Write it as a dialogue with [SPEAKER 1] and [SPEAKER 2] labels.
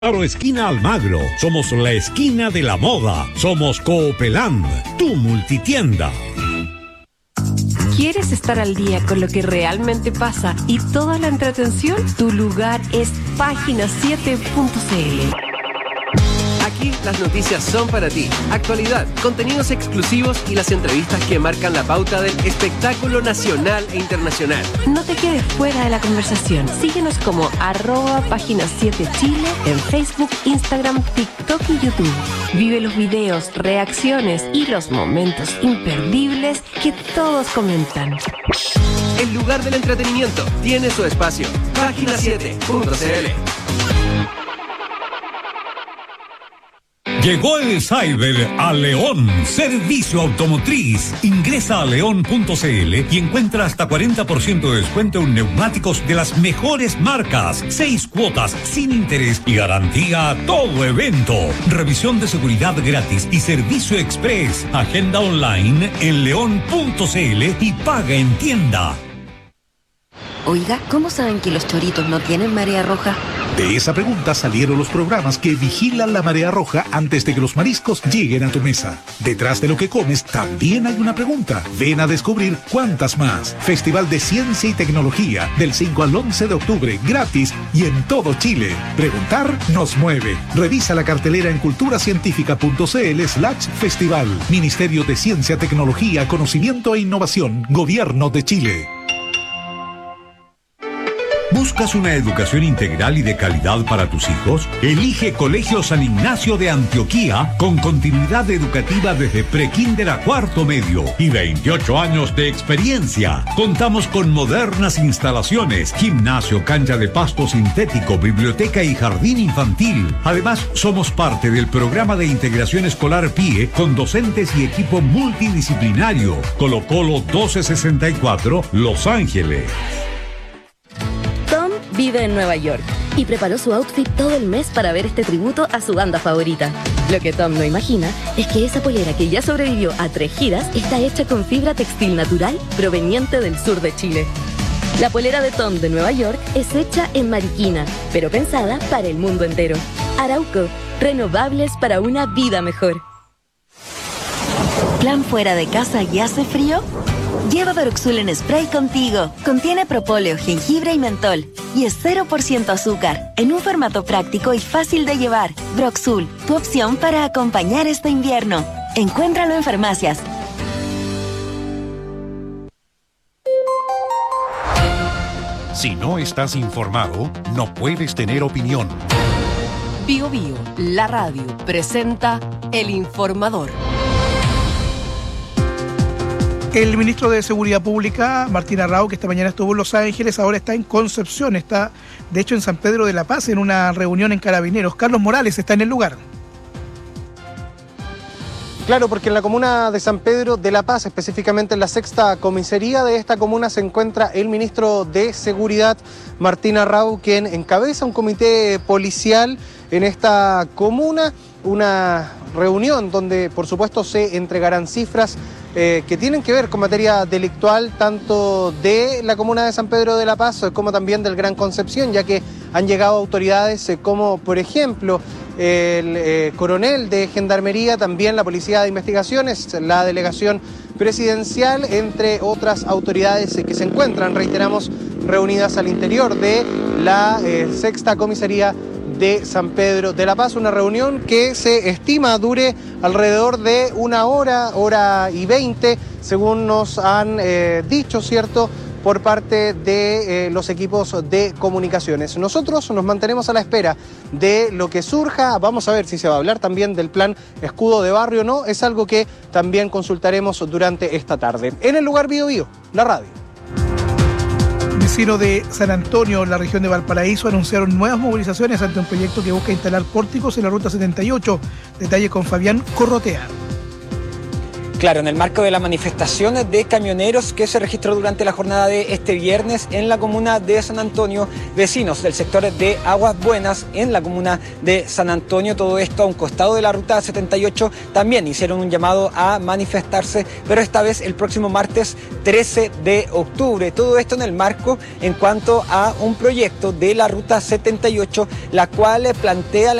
[SPEAKER 1] Claro, esquina Almagro. Somos la esquina de la moda. Somos Coopeland, tu multitienda.
[SPEAKER 2] ¿Quieres estar al día con lo que realmente pasa y toda la entretención? Tu lugar es página7.cl.
[SPEAKER 3] Aquí las noticias son para ti. Actualidad, contenidos exclusivos y las entrevistas que marcan la pauta del espectáculo nacional e internacional.
[SPEAKER 2] No te quedes fuera de la conversación. Síguenos como @página7chile en Facebook, Instagram, TikTok y YouTube. Vive los videos, reacciones y los momentos imperdibles que todos comentan.
[SPEAKER 3] El lugar del entretenimiento tiene su espacio. Página7.cl.
[SPEAKER 1] Llegó el Cyber a León. Servicio automotriz. Ingresa a león.cl y encuentra hasta 40% de descuento en neumáticos de las mejores marcas. 6 cuotas sin interés y garantía a todo evento. Revisión de seguridad gratis y servicio express. Agenda online en león.cl y paga en tienda.
[SPEAKER 4] Oiga, ¿cómo saben que los choritos no tienen marea roja?
[SPEAKER 5] De esa pregunta salieron los programas que vigilan la marea roja antes de que los mariscos lleguen a tu mesa. Detrás de lo que comes también hay una pregunta. Ven a descubrir cuántas más. Festival de Ciencia y Tecnología del 5 al 11 de octubre, gratis y en todo Chile. Preguntar nos mueve. Revisa la cartelera en culturacientifica.cl/festival. Ministerio de Ciencia, Tecnología, Conocimiento e Innovación. Gobierno de Chile.
[SPEAKER 1] ¿Buscas una educación integral y de calidad para tus hijos? Elige Colegio San Ignacio de Antioquía con continuidad educativa desde prekinder a cuarto medio y 28 años de experiencia. Contamos con modernas instalaciones, gimnasio, cancha de pasto sintético, biblioteca y jardín infantil. Además, somos parte del programa de integración escolar PIE con docentes y equipo multidisciplinario. Colo Colo 1264, Los Ángeles.
[SPEAKER 4] Vive en Nueva York y preparó su outfit todo el mes para ver este tributo a su banda favorita. Lo que Tom no imagina es que esa polera que ya sobrevivió a 3 giras está hecha con fibra textil natural proveniente del sur de Chile. La polera de Tom de Nueva York es hecha en Mariquina, pero pensada para el mundo entero. Arauco, renovables para una vida mejor.
[SPEAKER 6] ¿Plan fuera de casa y hace frío? Lleva Broxul en spray contigo. Contiene propóleo, jengibre y mentol. Y es 0% azúcar, en un formato práctico y fácil de llevar. Broxul, tu opción para acompañar este invierno. Encuéntralo en farmacias.
[SPEAKER 5] Si no estás informado, no puedes tener opinión.
[SPEAKER 2] Bio Bio, la radio, presenta El Informador.
[SPEAKER 7] El ministro de Seguridad Pública, Martín Arrau, que esta mañana estuvo en Los Ángeles, ahora está en Concepción, está de hecho en San Pedro de la Paz en una reunión en Carabineros. Carlos Morales está en el lugar.
[SPEAKER 8] Claro, porque en la comuna de San Pedro de la Paz, específicamente en la 6ª comisaría de esta comuna, se encuentra el ministro de Seguridad, Martín Arrau, quien encabeza un comité policial en esta comuna, una reunión donde por supuesto se entregarán cifras que tienen que ver con materia delictual tanto de la comuna de San Pedro de la Paz como también del Gran Concepción, ya que han llegado autoridades como por ejemplo el coronel de Gendarmería, también la Policía de Investigaciones, la delegación presidencial, entre otras autoridades que se encuentran, reiteramos, reunidas al interior de la 6ª comisaría de San Pedro de la Paz, una reunión que se estima dure alrededor de 1 hora, hora y 20, según nos han dicho, ¿cierto?, por parte de los equipos de comunicaciones. Nosotros nos mantenemos a la espera de lo que surja. Vamos a ver si se va a hablar también del plan escudo de barrio o no. Es algo que también consultaremos durante esta tarde. En el lugar Bio Bio, la radio.
[SPEAKER 7] Vecinos de San Antonio, en la región de Valparaíso, anunciaron nuevas movilizaciones ante un proyecto que busca instalar pórticos en la ruta 78. Detalle con Fabián Corrotea.
[SPEAKER 9] Claro, en el marco de las manifestaciones de camioneros que se registró durante la jornada de este viernes en la comuna de San Antonio, vecinos del sector de Aguas Buenas en la comuna de San Antonio, todo esto a un costado de la ruta 78, también hicieron un llamado a manifestarse, pero esta vez el próximo martes 13 de octubre. Todo esto en el marco en cuanto a un proyecto de la ruta 78, la cual plantea